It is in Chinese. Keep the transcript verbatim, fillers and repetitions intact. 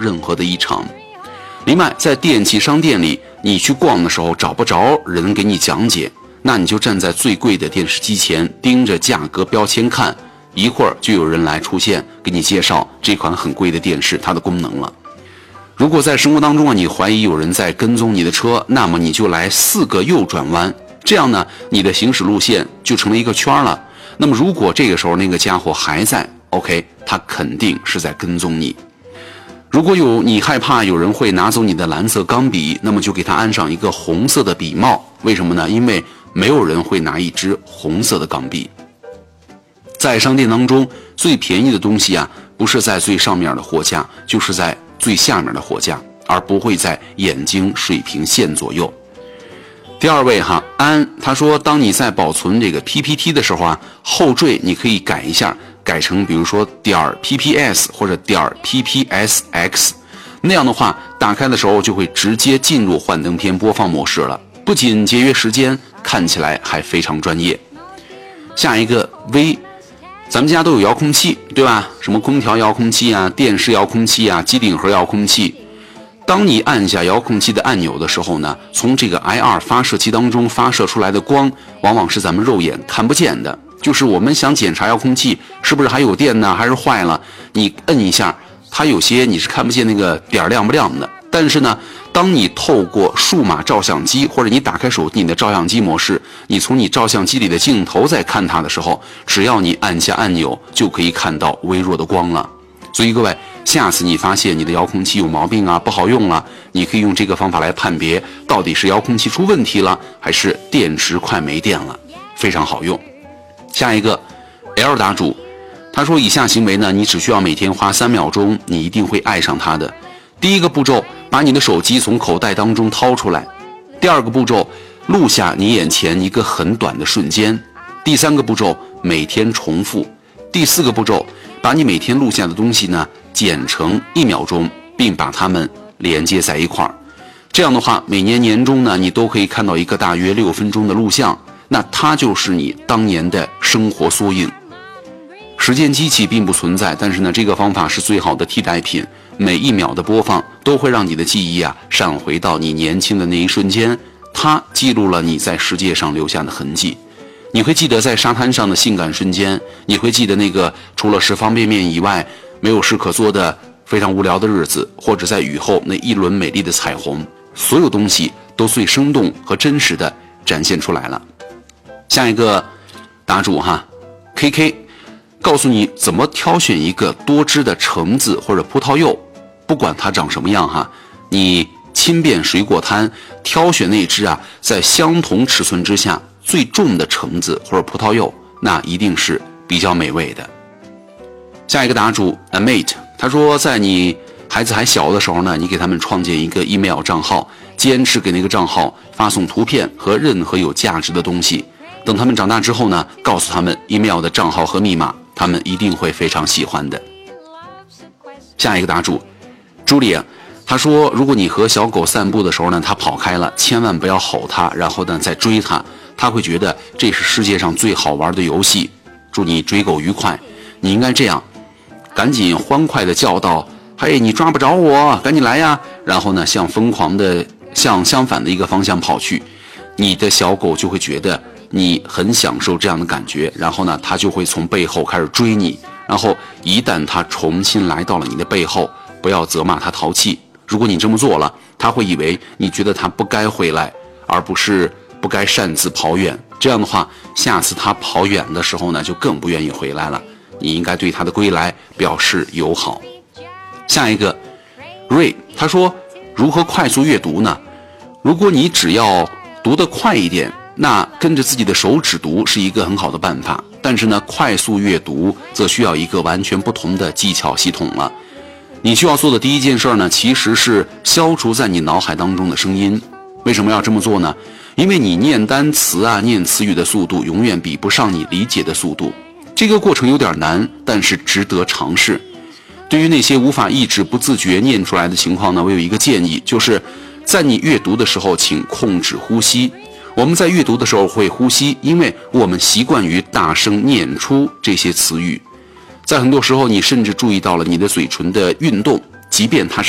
任何的异常。另外，在电器商店里，你去逛的时候找不着人给你讲解，那你就站在最贵的电视机前，盯着价格标签看，一会儿就有人来出现给你介绍这款很贵的电视它的功能了。如果在生活当中啊，你怀疑有人在跟踪你的车，那么你就来四个右转弯，这样呢，你的行驶路线就成了一个圈了。那么如果这个时候那个家伙还在 OK， 他肯定是在跟踪你。如果有你害怕有人会拿走你的蓝色钢笔，那么就给他安上一个红色的笔帽。为什么呢？因为没有人会拿一支红色的钢笔。在商店当中，最便宜的东西啊，不是在最上面的货架，就是在最下面的货架，而不会在眼睛水平线左右。第二位哈安，他说，当你在保存这个 P P T 的时候啊，后缀你可以改一下，改成比如说点 P P S 或者点 P P S X， 那样的话打开的时候就会直接进入幻灯片播放模式了，不仅节约时间，看起来还非常专业。下一个 V， 咱们家都有遥控器对吧？什么空调遥控器啊，电视遥控器啊，机顶盒遥控器。当你按下遥控器的按钮的时候呢，从这个 I R 发射器当中发射出来的光，往往是咱们肉眼看不见的。就是我们想检查遥控器是不是还有电呢，还是坏了，你摁一下，它有些你是看不见那个点亮不亮的。但是呢，当你透过数码照相机，或者你打开手机你的照相机模式，你从你照相机里的镜头在看它的时候，只要你按下按钮，就可以看到微弱的光了。所以各位，下次你发现你的遥控器有毛病啊，不好用了，你可以用这个方法来判别到底是遥控器出问题了，还是电池快没电了，非常好用。下一个 L 答主，他说以下行为呢，你只需要每天花三秒钟，你一定会爱上它的。第一个步骤，把你的手机从口袋当中掏出来。第二个步骤，录下你眼前一个很短的瞬间。第三个步骤，每天重复。第四个步骤，把你每天录下的东西呢剪成一秒钟，并把它们连接在一块儿。这样的话，每年年终呢，你都可以看到一个大约六分钟的录像，那它就是你当年的生活缩影。时间机器并不存在，但是呢，这个方法是最好的替代品。每一秒的播放都会让你的记忆啊闪回到你年轻的那一瞬间，它记录了你在世界上留下的痕迹。你会记得在沙滩上的性感瞬间，你会记得那个除了吃方便面以外没有事可做的非常无聊的日子，或者在雨后那一轮美丽的彩虹，所有东西都最生动和真实的展现出来了。下一个答主哈 K K， 告诉你怎么挑选一个多汁的橙子或者葡萄柚，不管它长什么样哈，你亲遍水果摊，挑选那只啊在相同尺寸之下最重的橙子或者葡萄柚，那一定是比较美味的。下一个答主 Amate， 他说在你孩子还小的时候呢，你给他们创建一个 email 账号，坚持给那个账号发送图片和任何有价值的东西。等他们长大之后呢，告诉他们 email 的账号和密码，他们一定会非常喜欢的。下一个答主 Julia， 他说如果你和小狗散步的时候呢，它跑开了，千万不要吼它，然后呢再追它，他会觉得这是世界上最好玩的游戏。祝你追狗愉快。你应该这样，赶紧欢快地叫道，嘿，你抓不着我，赶紧来呀！然后呢，向疯狂的向相反的一个方向跑去。你的小狗就会觉得你很享受这样的感觉，然后呢，它就会从背后开始追你。然后一旦它重新来到了你的背后，不要责骂它淘气。如果你这么做了，它会以为你觉得它不该回来，而不是不该擅自跑远。这样的话，下次它跑远的时候呢，就更不愿意回来了。你应该对它的归来表示友好。下一个瑞，他说如何快速阅读呢？如果你只要读得快一点，那跟着自己的手指读是一个很好的办法。但是呢，快速阅读则需要一个完全不同的技巧系统了。你需要做的第一件事呢，其实是消除在你脑海当中的声音。为什么要这么做呢？因为你念单词啊，念词语的速度永远比不上你理解的速度。这个过程有点难，但是值得尝试。对于那些无法抑制不自觉念出来的情况呢，我有一个建议，就是在你阅读的时候请控制呼吸。我们在阅读的时候会呼吸，因为我们习惯于大声念出这些词语。在很多时候，你甚至注意到了你的嘴唇的运动，即便它是